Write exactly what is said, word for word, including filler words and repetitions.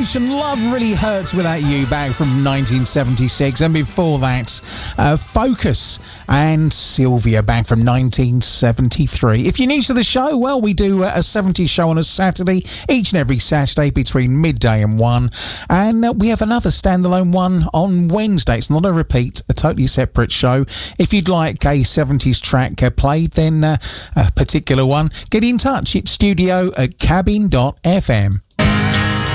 Emotion, Love Really Hurts Without You, back from nineteen seventy-six. And before that, uh, Focus and Sylvia, back from nineteen seventy-three. If you're new to the show, well, we do a seventies show on a Saturday, each and every Saturday between midday and one. And uh, we have another standalone one on Wednesday. It's not a repeat, a totally separate show. If you'd like a seventies track uh, played, then uh, a particular one, get in touch. It's studio at cabin dot f m.